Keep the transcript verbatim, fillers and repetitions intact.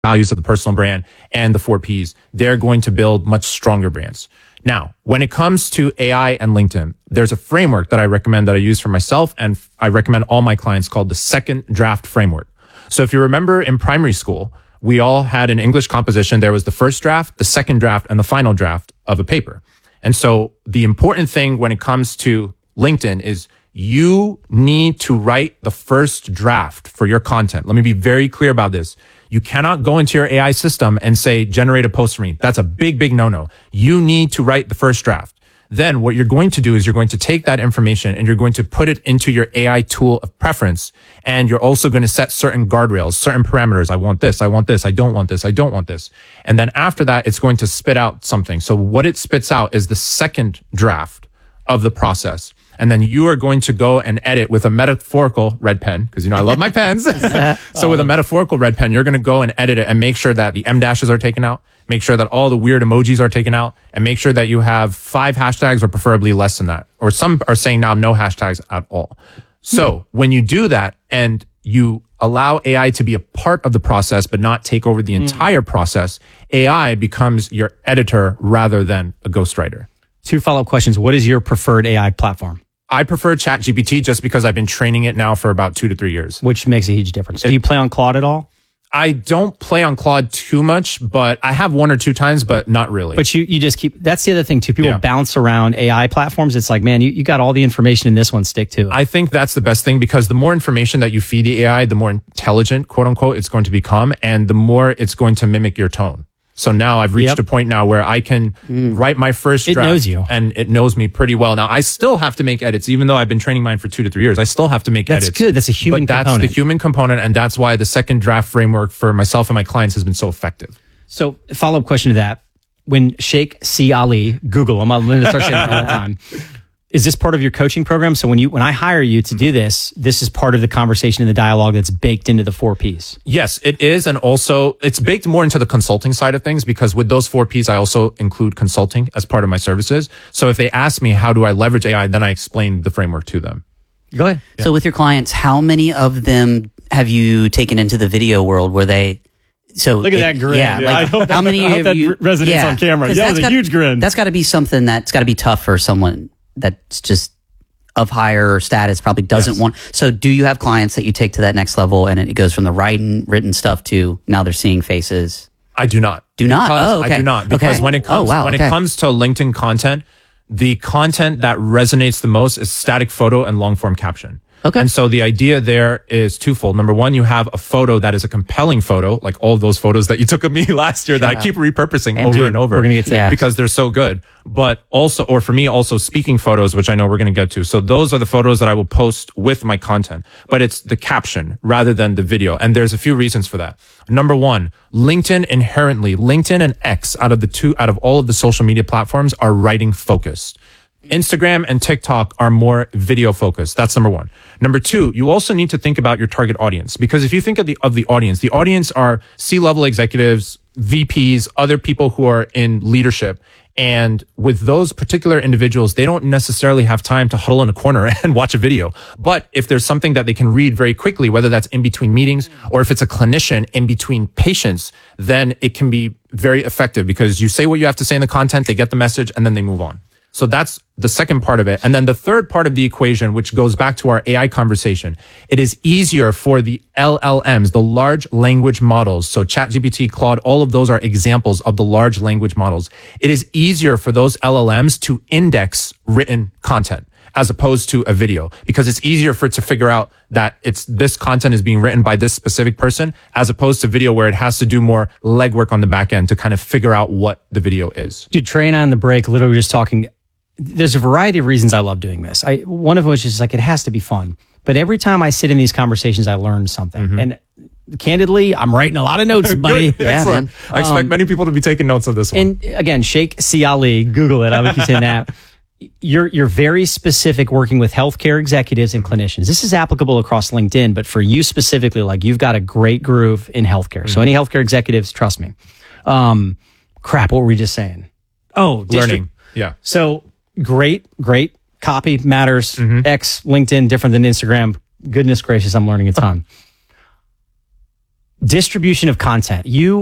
values of the personal brand and the four Ps, they're going to build much stronger brands. Now, when it comes to A I and LinkedIn, there's a framework that I recommend that I use for myself, and I recommend all my clients, called the second draft framework. So if you remember in primary school, we all had an English composition. There was the first draft, the second draft, and the final draft of a paper. And so the important thing when it comes to LinkedIn is you need to write the first draft for your content. Let me be very clear about this. You cannot go into your A I system and say, generate a post for me. That's a big, big no-no. You need to write the first draft. Then what you're going to do is you're going to take that information and you're going to put it into your A I tool of preference. And you're also going to set certain guardrails, certain parameters. I want this. I want this. I don't want this. I don't want this. And then after that, it's going to spit out something. So what it spits out is the second draft of the process. And then you are going to go and edit with a metaphorical red pen, because, you know, I love my pens. So with a metaphorical red pen, you're going to go and edit it and make sure that the M dashes are taken out, make sure that all the weird emojis are taken out, and make sure that you have five hashtags or preferably less than that. Or some are saying now no hashtags at all. So when you do that and you allow A I to be a part of the process, but not take over the entire process, A I becomes your editor rather than a ghostwriter. Two follow-up questions. What is your preferred A I platform? I prefer ChatGPT just because I've been training it now for about two to three years. Which makes a huge difference. It, Do you play on Claude at all? I don't play on Claude too much, but I have one or two times, but not really. But you, you just keep, that's the other thing too. People Yeah. bounce around A I platforms. It's like, man, you, you got all the information in this one, stick to it. I think that's the best thing, because the more information that you feed the A I, the more intelligent, quote unquote, it's going to become, and the more it's going to mimic your tone. So now I've reached Yep. a point now where I can mm. write my first It draft. knows you. And it knows me pretty well. Now, I still have to make edits, even though I've been training mine for two to three years. I still have to make That's edits. good. That's a human but component. That's the human component, and that's why the second draft framework for myself and my clients has been so effective. So follow-up question to that. When Sheikh C. Ali, Google him, I'm going to start saying it all the time. Is this part of your coaching program? So when you when I hire you to do this, this is part of the conversation and the dialogue that's baked into the four Ps. Yes, it is. And also it's baked more into the consulting side of things, because with those four Ps, I also include consulting as part of my services. So if they ask me, how do I leverage A I? Then I explain the framework to them. Go ahead. Yeah. So with your clients, how many of them have you taken into the video world where they, so look at it, that grin. Yeah, Yeah, like, I hope how that, many I hope of that you resonates yeah, on camera? Yeah, that was a got, huge grin. That's got to be something that's got to be tough for someone that's just of higher status, probably doesn't Yes. want. So do you have clients that you take to that next level and it goes from the writing, written stuff to now they're seeing faces? I do not. Do not? Because Oh, okay. I do not. Because Okay. when it comes Oh, wow, when okay. it comes to LinkedIn content, the content that resonates the most is static photo and long form caption. Okay. And so the idea there is twofold. Number one, you have a photo that is a compelling photo, like all of those photos that you took of me last year that I keep repurposing And over dude, and over. we're gonna get to that. because they're so good. But also, or for me, also speaking photos, which I know we're going to get to. So those are the photos that I will post with my content, but it's the caption rather than the video. And there's a few reasons for that. Number one, LinkedIn inherently, LinkedIn and X out of the two, out of all of the social media platforms are writing focused. Instagram and TikTok are more video focused. That's number one. Number two, you also need to think about your target audience, because if you think of the, of the audience, the audience are C-level executives, V Ps, other people who are in leadership. And with those particular individuals, they don't necessarily have time to huddle in a corner and watch a video. But if there's something that they can read very quickly, whether that's in between meetings or if it's a clinician in between patients, then it can be very effective, because you say what you have to say in the content, they get the message, and then they move on. So that's the second part of it. And then the third part of the equation, which goes back to our A I conversation, it is easier for the L L Ms, the large language models. So ChatGPT, Claude, all of those are examples of the large language models. It is easier for those L L Ms to index written content as opposed to a video, because it's easier for it to figure out that it's this content is being written by this specific person, as opposed to video where it has to do more legwork on the back end to kind of figure out what the video is. Dude, Trey and I on the break, literally just talking. There's a variety of reasons I love doing this. I, one of which is like, it has to be fun. But every time I sit in these conversations, I learn something. Mm-hmm. And candidly, I'm writing a lot of notes, buddy. Yeah, Excellent. man. I expect Um, many people to be taking notes of this one. And again, Sheikh C. Ali, Google it. I would keep saying that. You're, you're very specific working with healthcare executives and clinicians. This is applicable across LinkedIn, but for you specifically, like you've got a great groove in healthcare. Mm-hmm. So any healthcare executives, trust me. Um, crap, what were we just saying? Oh, district. Learning. Yeah. So great, great. Copy matters. Mm-hmm. X, LinkedIn, different than Instagram. Goodness gracious, I'm learning a ton. distribution of content. You